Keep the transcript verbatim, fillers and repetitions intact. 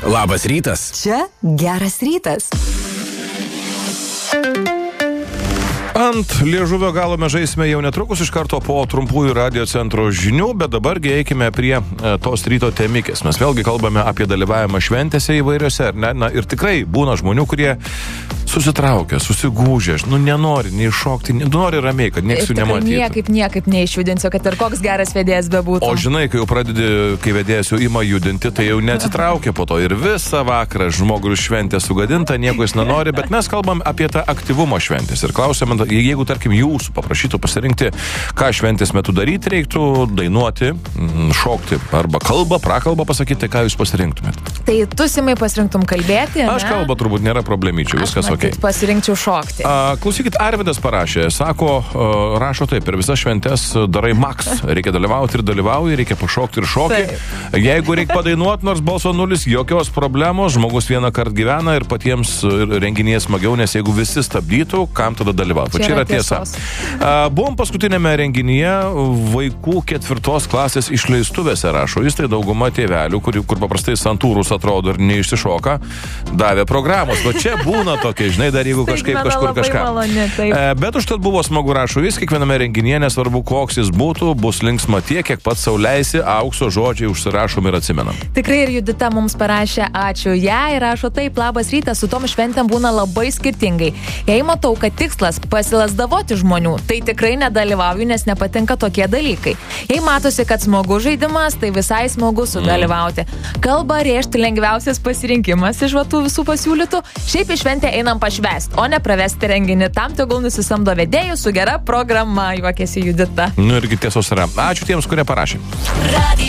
Labas rytas. Čia geras rytas. Ant liežuvio galo mes žaisime jau netrukus iš karto po trumpųjų radio centro žinių, bet dabargi eikime prie e, tos ryto temikės. Mes vėlgi kalbame apie dalyvavimą šventėse įvairiose, ne? Na, ir tikrai būna žmonių, kurie susitraukia, susigūžia, nu nenori nei šokti, nori ramiai, kad nieks jų nematytų. Niekaip, niekaip neišjudinsiu, kad ir koks geras vedėjas bebūtų. O žinai, kai jau pradedi, kai vedėjas jau ima judinti, tai jau neatsitraukia po to ir visą vakarą žmogui šventė sugadinta, nieko jis nenori, bet mes kalbam apie tą aktyvumo šventės ir klausėme, jeigu tarkim jūsų paprašytų pasirinkti, ką šventės metu daryti, reiktų dainuoti, šokti arba kalbą, prakalbą pasakyti, tai ką jūs pasirinktumėt. Tai tu, Simai, pasirinktum kalbėti, Aš ne? kalbą turbūt nėra problemyčių, viskas ok. Aš pasirinkčiau šokti. A, klausykit, Arvidas parašė, sako, a, rašo taip, per visas šventes darai maks, reikia dalyvauti ir dalyvauji, reikia pašokti ir šokti. Taip. Jeigu reikia padainuoti, nors balso nulis, jokios problemos, žmogus vieną kartą gyvena ir patiems renginyje smagiau, nes jeigu visi stabdytų, kam tada dalyvauti? Čia, čia yra tiesa. A, buvom paskutinėme renginyje vaikų ketvirtos klasės išleistuvėse, rašo. Jis tai dauguma tėvelių, kur, kur paprastai santūrus atrodo ir neišsišoka, davė programos. O čia būna tokia, žinai, dar jeigu kažkaip kažkur kažką. Maloni, Bet užtat buvo smagu, rašo jis, kiekviename renginyje, nesvarbu koks jis būtų, bus linksma tiek, kiek pats sau leisi, aukso žodžiai užsirašom ir atsimenam. Tikrai ir Judita mums parašė ačiū. Jai rašo taip, labas rytas, su tom šventėm būna labai skirtingai. Jei matau, kad tikslas pasilasdavoti žmonių, tai tikrai nedalyvauju, nes nepatinka tokie dalykai. Jei matosi, kad smagu žaidimas, tai visai smagu sudalyvauti. Kalba rėžti lengviausias pasirinkimas iš tų visų pasiūlytų. Šiaip į šventę einam pašvest, o ne pravesti renginį. Tam tegul nusisamdo vedėjų su gera programa, juokėsi Judita. Nu irgi tiesos yra. Ačiū tiems, kurie parašė.